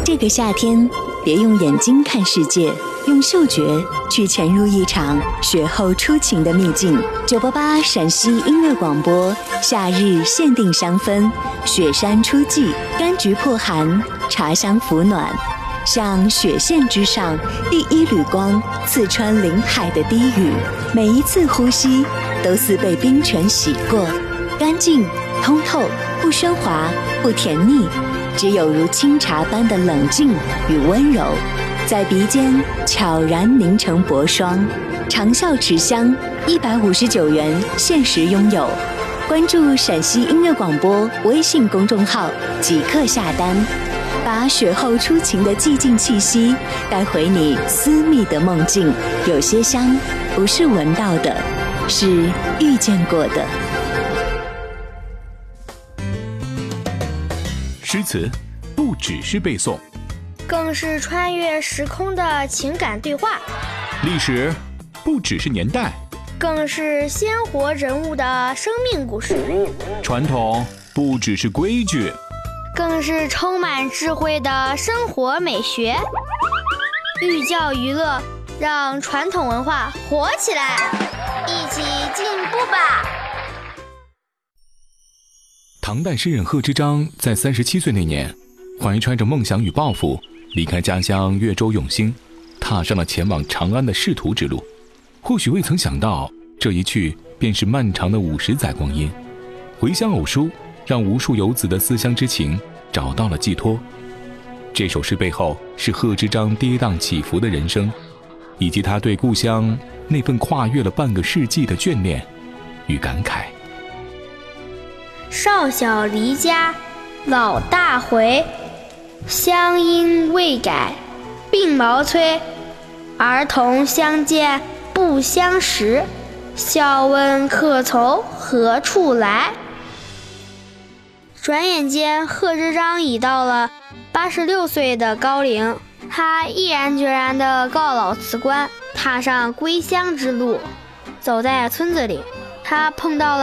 这个夏天，别用眼睛看世界，用嗅觉去潜入一场雪后初晴的秘境。988陕西音乐广播，夏日限定香氛，雪山初霁，柑橘破寒，茶香抚暖。像雪线之上第一缕光，刺穿林海的低语，每一次呼吸都似被冰泉洗过，干净通透，不喧哗，不甜腻，只有如清茶般的冷静与温柔，在鼻尖悄然凝成薄霜。长效持香，159元限时拥有。关注陕西音乐广播微信公众号即刻下单，把雪后初晴的寂静气息带回你私密的梦境。有些香不是闻到的，是遇见过的。 诗词不只是背诵， 更是穿越时空的情感对话； 历史不只是年代， 更是鲜活人物的生命故事； 传统不只是规矩， 更是充满智慧的生活美学。寓教于乐，让传统文化活起来，一起进步吧！ 唐代诗人贺知章在37岁那年，怀揣着梦想与抱负，离开家乡越州永兴，踏上了前往长安的仕途之路。或许未曾想到，这一去便是漫长的50载光阴。回乡偶书让无数游子的思乡之情找到了寄托。这首诗背后是贺知章跌宕起伏的人生，以及他对故乡那份跨越了半个世纪的眷恋与感慨。 少小离家老大回，乡音未改鬓毛衰。儿童相见不相识，笑问客从何处来。转眼间，贺知章已到了86岁的高龄，他毅然决然地告老辞官，踏上归乡之路。走在村子里，他碰到了